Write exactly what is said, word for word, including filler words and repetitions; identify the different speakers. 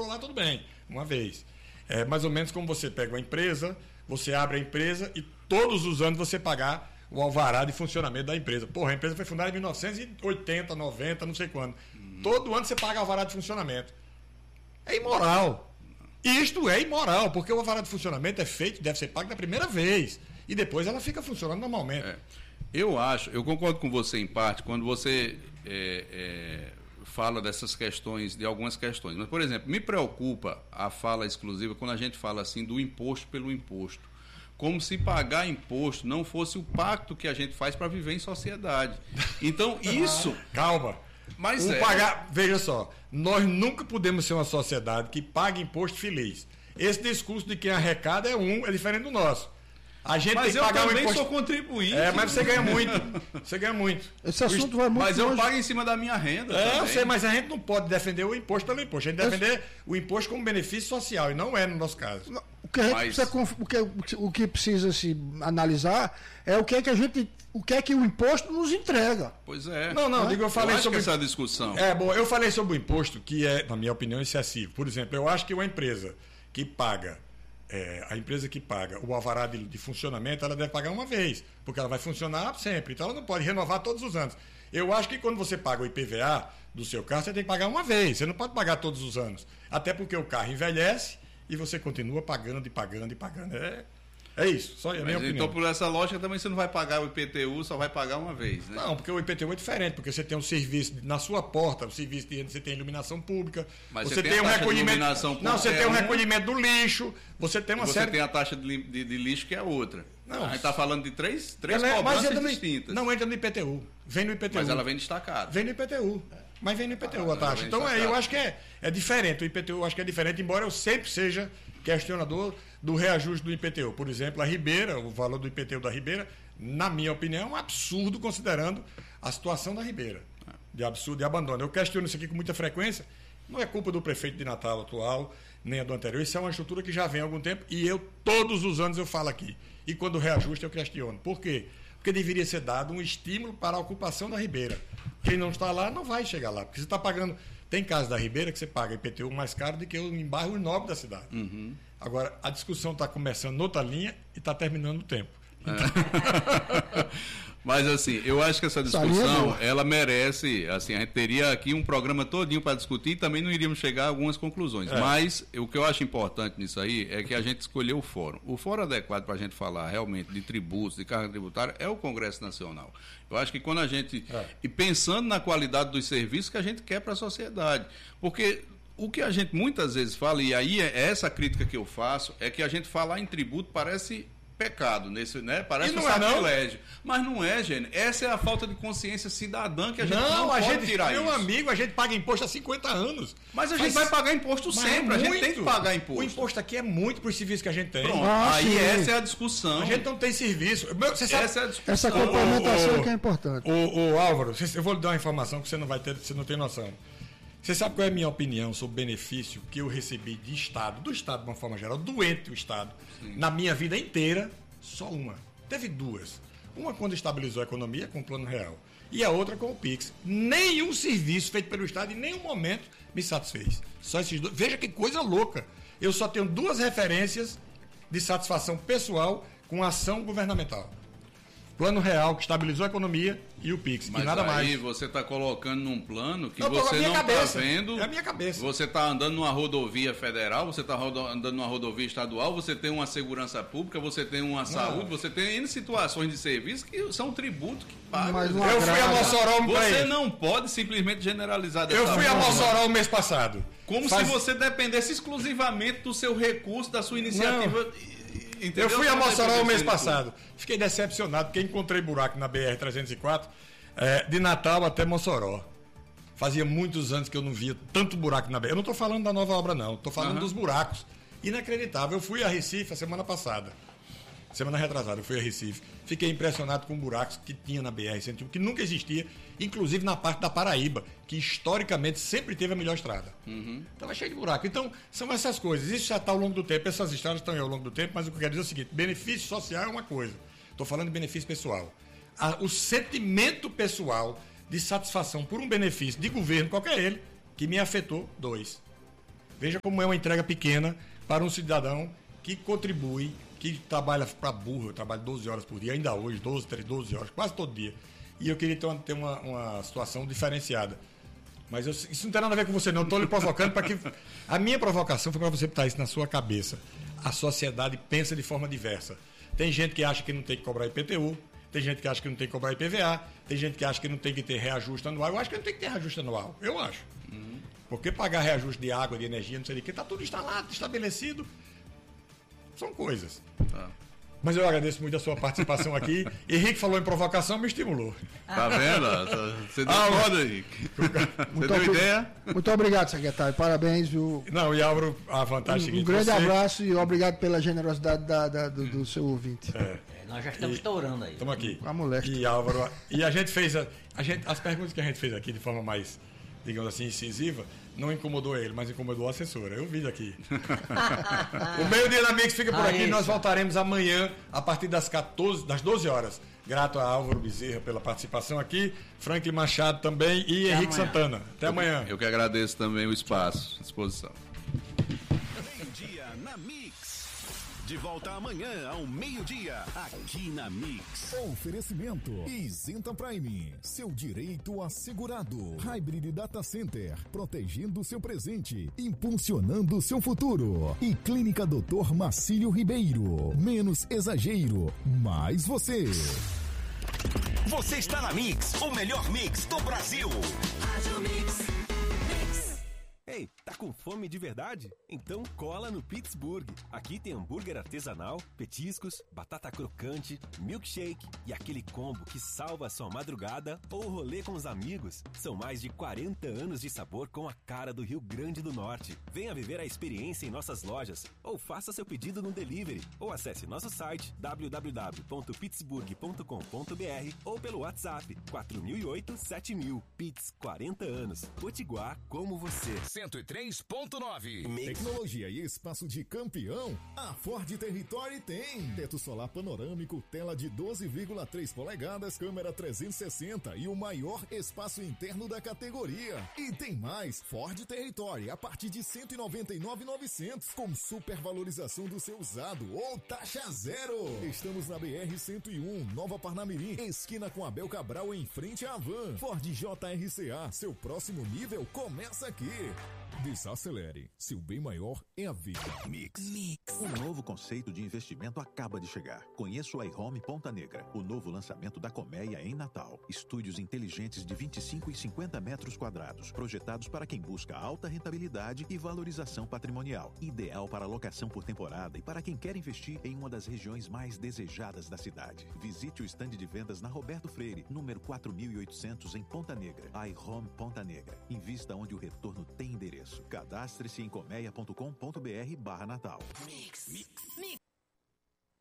Speaker 1: morou lá, tudo bem, uma vez. É mais ou menos como você pega uma empresa, você abre a empresa e todos os anos você pagar o alvará de funcionamento da empresa. Porra, a empresa foi fundada em mil novecentos e oitenta, noventa, não sei quando. Hum. Todo ano você paga alvará de funcionamento. É imoral. Isto é imoral, porque o alvará de funcionamento é feito, deve ser pago da primeira vez. E depois ela fica funcionando normalmente.
Speaker 2: É. Eu acho, eu concordo com você em parte, quando você é, é, fala dessas questões, de algumas questões. Mas, por exemplo, me preocupa a fala exclusiva quando a gente fala assim do imposto pelo imposto. Como se pagar imposto não fosse o pacto que a gente faz para viver em sociedade. Então, isso...
Speaker 1: Calma.
Speaker 2: Mas
Speaker 1: um
Speaker 2: é...
Speaker 1: pagar, veja só, nós nunca podemos ser uma sociedade que pague imposto feliz. Esse discurso de quem arrecada é um, é diferente do nosso. A gente
Speaker 2: mas
Speaker 1: tem que
Speaker 2: eu
Speaker 1: pagar
Speaker 2: também
Speaker 1: um imposto...
Speaker 2: sou contribuinte.
Speaker 1: É, mas você ganha muito. Você ganha muito.
Speaker 3: Esse assunto vai muito
Speaker 2: Mas
Speaker 3: longe.
Speaker 2: eu pago em cima da minha renda.
Speaker 1: É,
Speaker 2: também.
Speaker 1: eu sei, mas a gente não pode defender o imposto pelo imposto. A gente defender Esse... o imposto como benefício social, e não é no nosso caso.
Speaker 3: Não, o, que a gente
Speaker 2: mas...
Speaker 3: precisa, o, que, o que precisa se analisar é o que é que a gente. O que é que o imposto nos entrega.
Speaker 2: Pois é.
Speaker 1: Não, não,
Speaker 3: é?
Speaker 1: digo, eu falei
Speaker 2: eu acho
Speaker 1: sobre
Speaker 2: que essa discussão.
Speaker 1: É, bom, eu falei sobre o imposto que é, na minha opinião, excessivo. Por exemplo, eu acho que uma empresa que paga É, a empresa que paga o alvará de, de funcionamento, ela deve pagar uma vez, porque ela vai funcionar sempre, então ela não pode renovar todos os anos. Eu acho que quando você paga o I P V A do seu carro, você tem que pagar uma vez, você não pode pagar todos os anos, até porque o carro envelhece e você continua pagando e pagando e pagando. É, é isso, só a minha
Speaker 2: Mas,
Speaker 1: opinião.
Speaker 2: então, por essa lógica, também você não vai pagar o I P T U, só vai pagar uma vez, né?
Speaker 1: Não, porque o I P T U é diferente, porque você tem um serviço na sua porta, o serviço de você tem iluminação pública,
Speaker 2: Mas
Speaker 1: você,
Speaker 2: você
Speaker 1: tem,
Speaker 2: tem
Speaker 1: um
Speaker 2: a taxa de
Speaker 1: recolhimento.
Speaker 2: iluminação
Speaker 1: Não,
Speaker 2: pública,
Speaker 1: você tem
Speaker 2: é
Speaker 1: um
Speaker 2: uma-
Speaker 1: recolhimento do lixo, você tem uma
Speaker 2: Você
Speaker 1: série.
Speaker 2: tem a taxa de, li- de- de lixo que é outra.
Speaker 1: Não.
Speaker 2: A gente está falando de três, três
Speaker 1: Ela é- mas
Speaker 2: cobranças
Speaker 1: entra no-
Speaker 2: distintas.
Speaker 1: Não entra no I P T U. Vem no I P T U.
Speaker 2: Mas ela vem destacada.
Speaker 1: Vem no I P T U. Mas vem no I P T U
Speaker 2: Ah,
Speaker 1: a taxa.
Speaker 2: vem
Speaker 1: Então é,
Speaker 2: destacado.
Speaker 1: eu acho que é, é diferente. O I P T U eu acho que é diferente, embora eu sempre seja questionador do reajuste do I P T U. Por exemplo, a Ribeira, o valor do I P T U da Ribeira, na minha opinião, é um absurdo considerando a situação da Ribeira. De absurdo e abandono. Eu questiono isso aqui com muita frequência. Não é culpa do prefeito de Natal atual, nem a do anterior. Isso é uma estrutura que já vem há algum tempo e eu, todos os anos, eu falo aqui. E quando reajusta, eu questiono. Por quê? Porque deveria ser dado um estímulo para a ocupação da Ribeira. Quem não está lá não vai chegar lá. Porque você está pagando. Tem casos da Ribeira que você paga I P T U mais caro do que em bairros nobres da cidade.
Speaker 2: Uhum.
Speaker 1: Agora, a discussão está começando noutra linha e está terminando no tempo.
Speaker 2: É. Mas assim, eu acho que essa discussão, ela merece, assim, a gente teria aqui um programa todinho para discutir e também não iríamos chegar a algumas conclusões.
Speaker 1: É.
Speaker 2: Mas o que eu acho importante nisso aí é que a gente escolheu o fórum. O fórum adequado para a gente falar realmente de tributos, de carga tributária, é o Congresso Nacional. Eu acho que quando a gente...
Speaker 1: É.
Speaker 2: E pensando na qualidade dos serviços que a gente quer para a sociedade. Porque... O que a gente muitas vezes fala, e aí é essa crítica que eu faço, é que a gente falar em tributo parece pecado, nesse, né? Parece
Speaker 1: E
Speaker 2: um
Speaker 1: não é, não?
Speaker 2: sacrilégio. Mas não é, gente. Essa é a falta de consciência cidadã que a gente não,
Speaker 1: Não, a
Speaker 2: pode
Speaker 1: gente,
Speaker 2: tirar
Speaker 1: meu
Speaker 2: isso.
Speaker 1: amigo, a gente paga imposto há cinquenta anos.
Speaker 2: Mas a gente
Speaker 1: Mas-
Speaker 2: vai pagar imposto
Speaker 1: Mas
Speaker 2: sempre,
Speaker 1: é
Speaker 2: a gente
Speaker 1: muito.
Speaker 2: tem que pagar imposto.
Speaker 1: O imposto aqui é muito para os serviços que a gente tem.
Speaker 2: Pronto,
Speaker 3: Ah,
Speaker 2: aí
Speaker 3: sim.
Speaker 2: essa é a discussão.
Speaker 1: A gente não tem serviço. Meu, Você sabe,
Speaker 2: Essa é a discussão.
Speaker 3: Essa complementação
Speaker 1: Ô, ô,
Speaker 3: que é importante.
Speaker 1: O, o Álvaro, você- eu vou lhe dar uma informação que você não vai ter, você não tem noção. Você sabe qual é a minha opinião sobre o benefício que eu recebi de Estado, do Estado de uma forma geral, doente o Estado,
Speaker 2: Sim.
Speaker 1: na minha vida inteira? Só uma. Teve duas. Uma quando estabilizou a economia com o Plano Real e a outra com o Pix. Nenhum serviço feito pelo Estado em nenhum momento me satisfez. Só esses dois. Veja que coisa louca. Eu só tenho duas referências de satisfação pessoal com ação governamental. Plano Real, que estabilizou a economia, e o Pix,
Speaker 2: Mas
Speaker 1: e nada
Speaker 2: aí
Speaker 1: mais.
Speaker 2: você está colocando num plano que
Speaker 1: Eu tô com a
Speaker 2: você
Speaker 1: minha
Speaker 2: não está
Speaker 1: cabeça.
Speaker 2: vendo.
Speaker 1: É a minha cabeça.
Speaker 2: Você está andando numa rodovia federal, você está andando numa rodovia estadual, você tem uma segurança pública, você tem uma saúde, você tem N situações de serviço que são tributos que pagam.
Speaker 3: Mas uma
Speaker 1: Eu fui a
Speaker 3: agrada.
Speaker 1: Mossoró,
Speaker 2: Você
Speaker 1: peraí.
Speaker 2: não pode simplesmente generalizar dessa
Speaker 1: Eu fui a
Speaker 2: forma.
Speaker 1: Mossoró o mês passado.
Speaker 2: Como
Speaker 1: Faz-
Speaker 2: se você dependesse exclusivamente do seu recurso, da sua iniciativa. Entendeu?
Speaker 1: Eu fui a
Speaker 2: Você
Speaker 1: Mossoró o
Speaker 2: depende
Speaker 1: mês
Speaker 2: disso.
Speaker 1: passado. Fiquei decepcionado porque encontrei buraco na B R trezentos e quatro, é, de Natal até Mossoró. Fazia muitos anos que eu não via tanto buraco na B R. Eu não estou falando da nova obra, não. Estou falando
Speaker 2: Uhum.
Speaker 1: dos buracos. Inacreditável. Eu fui a Recife a semana passada. Semana retrasada, eu fui a Recife. Fiquei impressionado com buracos que tinha na B R cento e um, que nunca existia, inclusive na parte da Paraíba, que historicamente sempre teve a melhor estrada.
Speaker 2: Uhum.
Speaker 1: Estava cheio de buraco. Então, são essas coisas. Isso já está ao longo do tempo. Essas estradas estão aí ao longo do tempo, mas o que eu quero dizer é o seguinte: benefício social é uma coisa. Estou falando de benefício pessoal. A- o sentimento pessoal de satisfação por um benefício de governo, qualquer ele, que me afetou, dois. Veja como é uma entrega pequena para um cidadão que contribui, que trabalha para burro, eu trabalho doze horas por dia, ainda hoje, doze, treze, doze horas, quase todo dia. E eu queria ter uma, ter uma, uma situação diferenciada. Mas eu, isso não tem nada a ver com você, não. Estou lhe provocando para que... A minha provocação foi para você botar isso na sua cabeça. A sociedade pensa de forma diversa. Tem gente que acha que não tem que cobrar I P T U, tem gente que acha que não tem que cobrar I P V A, tem gente que acha que não tem que ter reajuste anual. Eu acho que não tem que ter reajuste anual. Eu acho. Uhum. Porque pagar reajuste de água, de energia, não sei o que, está tudo instalado, estabelecido. São coisas. Tá. Mas eu agradeço muito a sua participação aqui. Henrique falou em provocação, me estimulou.
Speaker 2: Tá vendo? Você deu ah, roda, Henrique. Você deu ideia?
Speaker 3: Muito obrigado, secretário. Parabéns, viu?
Speaker 1: Não, e Álvaro, a vantagem
Speaker 3: um,
Speaker 1: seguinte...
Speaker 3: Um grande
Speaker 1: você...
Speaker 3: abraço e obrigado pela generosidade da, da, do, do seu ouvinte.
Speaker 1: É.
Speaker 4: É, nós já estamos e, estourando aí.
Speaker 1: Estamos aqui.
Speaker 3: A moléstia.
Speaker 1: E Álvaro... E a gente fez... A, a gente, as perguntas que a gente fez aqui de forma mais, digamos assim, incisiva, não incomodou ele, mas incomodou a assessora. Eu vi daqui. O meio-dia na Mix fica por ah, aqui. Isso. Nós voltaremos amanhã, a partir das, quatorze, das doze horas. Grato a Álvaro Bezerra pela participação aqui, Franklin Machado também e Até Henrique amanhã. Santana. Até
Speaker 2: eu,
Speaker 1: amanhã.
Speaker 2: Eu que agradeço também o espaço, a disposição.
Speaker 5: Meio-dia na Mix. De volta amanhã ao meio-dia, aqui na Mix.
Speaker 6: Oferecimento Isenta Prime, seu direito assegurado. Hybrid Data Center, protegendo seu presente, impulsionando seu futuro. E Clínica doutor Marcílio Ribeiro, menos exagero, mais você.
Speaker 5: Você está na Mix, o melhor mix do Brasil. Rádio Mix.
Speaker 7: Ei, tá com fome de verdade? Então cola no Pittsburgh. Aqui tem hambúrguer artesanal, petiscos, batata crocante, milkshake e aquele combo que salva a sua madrugada ou rolê com os amigos. São mais de quarenta anos de sabor com a cara do Rio Grande do Norte. Venha viver a experiência em nossas lojas ou faça seu pedido no delivery ou acesse nosso site w w w ponto pittsburgh ponto com ponto b r ou pelo WhatsApp quatro mil e oito, sete mil. Pitts, quarenta anos. Potiguar como você.
Speaker 5: cento e três ponto nove.
Speaker 6: Tecnologia e espaço de campeão? A Ford Territory tem. Teto solar panorâmico, tela de doze vírgula três polegadas, câmera trezentos e sessenta e o maior espaço interno da categoria. E tem mais. Ford Territory a partir de cento e noventa e nove mil e novecentos com supervalorização do seu usado ou taxa zero. Estamos na B R cento e um, Nova Parnamirim, esquina com Abel Cabral em frente à Van. Ford J R C A, seu próximo nível começa aqui. Desacelere. Seu bem maior é a vida.
Speaker 5: Mix. Mix. Um novo conceito de investimento acaba de chegar. Conheça o iHome Ponta Negra, o novo lançamento da Colmeia em Natal. Estúdios inteligentes de vinte e cinco e cinquenta metros quadrados, projetados para quem busca alta rentabilidade e valorização patrimonial. Ideal para locação por temporada e para quem quer investir em uma das regiões mais desejadas da cidade. Visite o estande de vendas na Roberto Freire, número quatro mil e oitocentos em Ponta Negra. iHome Ponta Negra. Invista onde o retorno tem endereço. Cadastre-se em colmeia ponto com ponto b r barra Natal. Mix. Mix. Mix.